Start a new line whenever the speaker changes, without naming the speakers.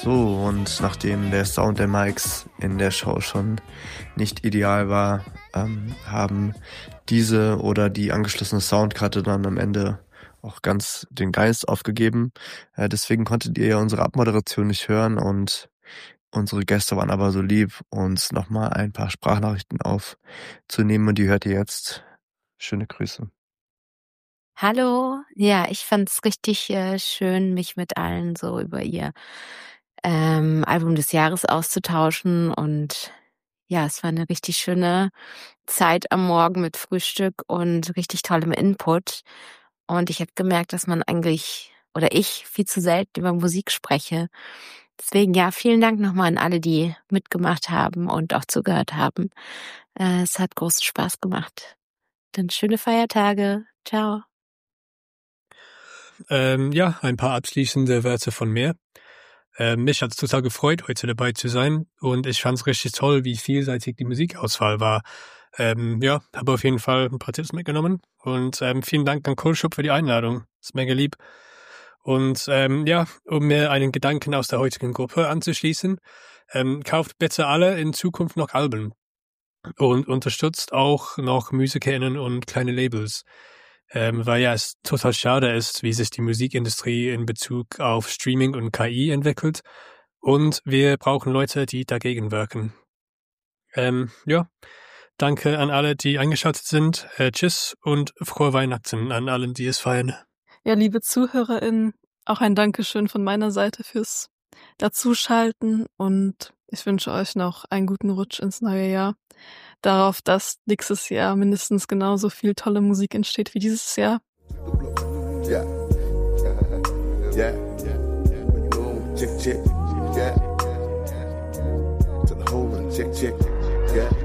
So, und nachdem der Sound der Mics in der Show schon nicht ideal war, haben diese oder die angeschlossene Soundkarte dann am Ende auch ganz den Geist aufgegeben. Deswegen konntet ihr ja unsere Abmoderation nicht hören und unsere Gäste waren aber so lieb, uns nochmal ein paar Sprachnachrichten aufzunehmen und die hört ihr jetzt. Schöne Grüße.
Hallo, ja, ich fand's richtig schön, mich mit allen so über ihr Album des Jahres auszutauschen und ja, es war eine richtig schöne Zeit am Morgen mit Frühstück und richtig tollem Input und ich habe gemerkt, dass man eigentlich oder ich viel zu selten über Musik spreche. Deswegen ja, vielen Dank nochmal an alle, die mitgemacht haben und auch zugehört haben. Es hat großen Spaß gemacht. Dann schöne Feiertage. Ciao.
Ja, ein paar abschließende Wörter von mir. Mich hat es total gefreut, heute dabei zu sein und ich fand es richtig toll, wie vielseitig die Musikauswahl war. Ja, habe auf jeden Fall ein paar Tipps mitgenommen und vielen Dank an Kohlschub für die Einladung. Ist mega lieb. Und ja, um mir einen Gedanken aus der heutigen Gruppe anzuschließen, kauft bitte alle in Zukunft noch Alben und unterstützt auch noch MusikerInnen und kleine Labels. Weil ja es total schade ist, wie sich die Musikindustrie in Bezug auf Streaming und KI entwickelt. Und wir brauchen Leute, die dagegen wirken. Ja, danke an alle, die eingeschaltet sind. Tschüss und frohe Weihnachten an allen, die es feiern.
Ja, liebe ZuhörerInnen, auch ein Dankeschön von meiner Seite fürs Dazuschalten und ich wünsche euch noch einen guten Rutsch ins neue Jahr. Darauf, dass nächstes Jahr mindestens genauso viel tolle Musik entsteht wie dieses Jahr.
Yeah. Yeah. Chick, chick. Yeah. To the hole and chick, chick. Yeah.